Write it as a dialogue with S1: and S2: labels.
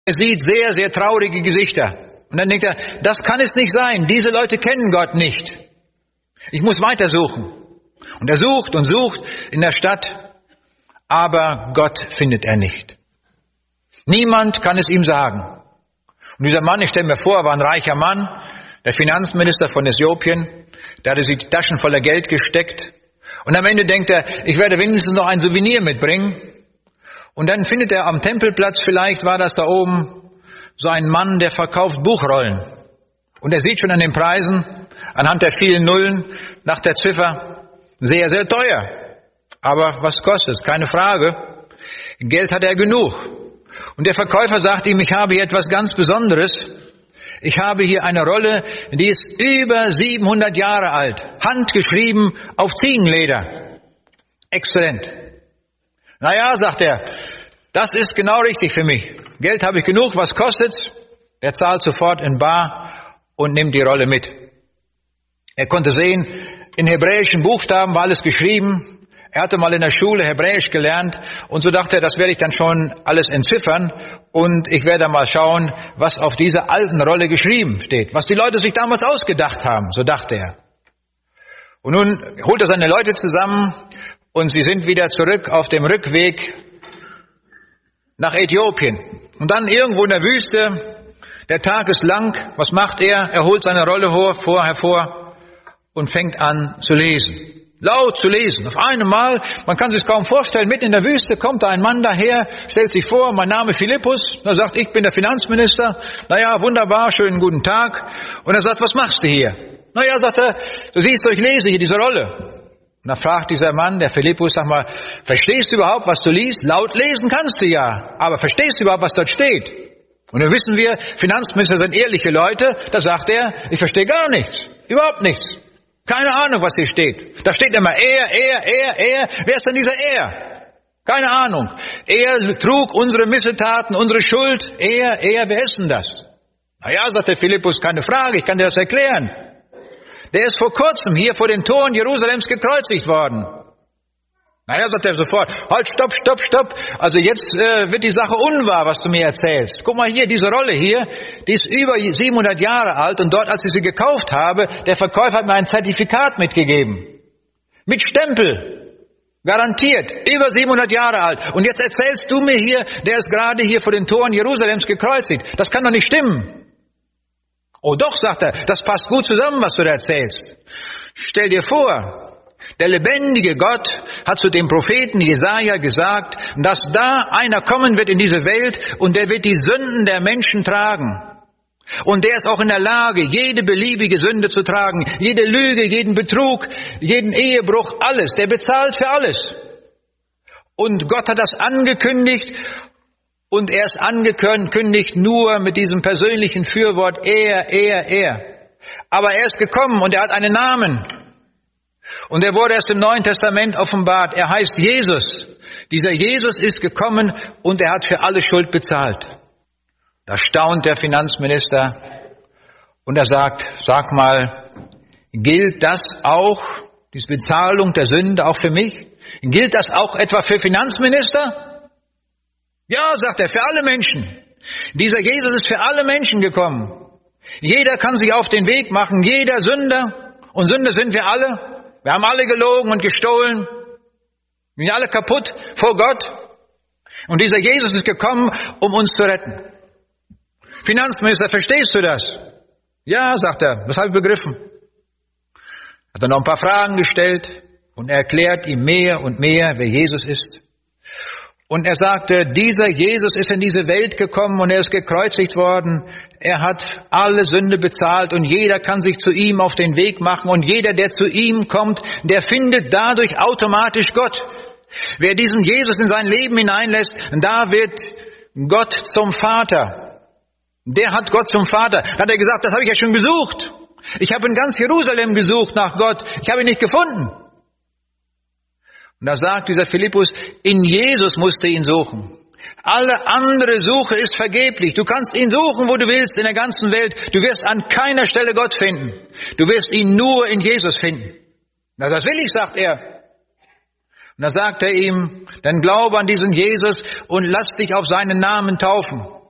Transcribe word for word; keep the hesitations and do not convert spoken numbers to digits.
S1: Er sieht sehr, sehr traurige Gesichter. Und dann denkt er, das kann es nicht sein. Diese Leute kennen Gott nicht. Ich muss weitersuchen. Und er sucht und sucht in der Stadt, aber Gott findet er nicht. Niemand kann es ihm sagen. Und dieser Mann, ich stelle mir vor, war ein reicher Mann, der Finanzminister von Äthiopien, der hatte sich die Taschen voller Geld gesteckt. Und am Ende denkt er, ich werde wenigstens noch ein Souvenir mitbringen. Und dann findet er am Tempelplatz, vielleicht war das da oben, so ein Mann, der verkauft Buchrollen. Und er sieht schon an den Preisen, anhand der vielen Nullen, nach der Ziffer, sehr, sehr teuer. Aber was kostet es? Keine Frage. Geld hat er genug. Und der Verkäufer sagt ihm, ich habe hier etwas ganz Besonderes. Ich habe hier eine Rolle, die ist über siebenhundert Jahre alt, handgeschrieben auf Ziegenleder. Exzellent. Naja, sagt er, das ist genau richtig für mich. Geld habe ich genug, was kostet's? Er zahlt sofort in bar und nimmt die Rolle mit. Er konnte sehen, in hebräischen Buchstaben war alles geschrieben. Er hatte mal in der Schule Hebräisch gelernt und so dachte er, das werde ich dann schon alles entziffern und ich werde mal schauen, was auf dieser alten Rolle geschrieben steht, was die Leute sich damals ausgedacht haben, so dachte er. Und nun holt er seine Leute zusammen und sie sind wieder zurück auf dem Rückweg nach Äthiopien. Und dann irgendwo in der Wüste, der Tag ist lang, was macht er? Er holt seine Rolle vor, hervor und fängt an zu lesen. Laut zu lesen. Auf einmal, man kann sich kaum vorstellen, mitten in der Wüste kommt da ein Mann daher, stellt sich vor, mein Name Philippus. Er sagt, ich bin der Finanzminister. Naja, wunderbar, schönen guten Tag. Und er sagt, was machst du hier? Naja, sagt er, du siehst, ich lese hier diese Rolle. Und da fragt dieser Mann, der Philippus, sag mal, verstehst du überhaupt, was du liest? Laut lesen kannst du ja, aber verstehst du überhaupt, was dort steht? Und dann wissen wir, Finanzminister sind ehrliche Leute. Da sagt er, ich verstehe gar nichts, überhaupt nichts. Keine Ahnung, was hier steht. Da steht immer er, er, er, er. Wer ist denn dieser er? Keine Ahnung. Er trug unsere Missetaten, unsere Schuld. Er, er, wer ist denn das? Na ja, sagt der Philippus, keine Frage, ich kann dir das erklären. Der ist vor kurzem hier vor den Toren Jerusalems gekreuzigt worden. Na ja, sagt er sofort, halt, stopp, stopp, stopp. Also jetzt äh, wird die Sache unwahr, was du mir erzählst. Guck mal hier, diese Rolle hier, die ist über siebenhundert Jahre alt und dort, als ich sie gekauft habe, der Verkäufer hat mir ein Zertifikat mitgegeben. Mit Stempel. Garantiert. Über siebenhundert Jahre alt. Und jetzt erzählst du mir hier, der ist gerade hier vor den Toren Jerusalems gekreuzigt. Das kann doch nicht stimmen. Oh doch, sagt er, das passt gut zusammen, was du da erzählst. Stell dir vor, der lebendige Gott hat zu dem Propheten Jesaja gesagt, dass da einer kommen wird in diese Welt und der wird die Sünden der Menschen tragen. Und der ist auch in der Lage, jede beliebige Sünde zu tragen, jede Lüge, jeden Betrug, jeden Ehebruch, alles. Der bezahlt für alles. Und Gott hat das angekündigt und er ist angekündigt nur mit diesem persönlichen Fürwort er, er, er. Aber er ist gekommen und er hat einen Namen. Und er wurde erst im Neuen Testament offenbart. Er heißt Jesus. Dieser Jesus ist gekommen und er hat für alle Schuld bezahlt. Da staunt der Finanzminister und er sagt, sag mal, gilt das auch, diese Bezahlung der Sünde auch für mich? Gilt das auch etwa für Finanzminister? Ja, sagt er, für alle Menschen. Dieser Jesus ist für alle Menschen gekommen. Jeder kann sich auf den Weg machen, jeder Sünder. Und Sünder sind wir alle. Wir haben alle gelogen und gestohlen. Wir sind alle kaputt vor Gott. Und dieser Jesus ist gekommen, um uns zu retten. Finanzminister, verstehst du das? Ja, sagt er, das habe ich begriffen. Hat er noch ein paar Fragen gestellt und er erklärt ihm mehr und mehr, wer Jesus ist. Und er sagte, dieser Jesus ist in diese Welt gekommen und er ist gekreuzigt worden. Er hat alle Sünde bezahlt und jeder kann sich zu ihm auf den Weg machen. Und jeder, der zu ihm kommt, der findet dadurch automatisch Gott. Wer diesen Jesus in sein Leben hineinlässt, da wird Gott zum Vater. Der hat Gott zum Vater. Hat er gesagt, das habe ich ja schon gesucht. Ich habe in ganz Jerusalem gesucht nach Gott. Ich habe ihn nicht gefunden. Und da sagt dieser Philippus, in Jesus musst du ihn suchen. Alle andere Suche ist vergeblich. Du kannst ihn suchen, wo du willst, in der ganzen Welt. Du wirst an keiner Stelle Gott finden. Du wirst ihn nur in Jesus finden. Na, das will ich, sagt er. Und da sagt er ihm, dann glaube an diesen Jesus und lass dich auf seinen Namen taufen.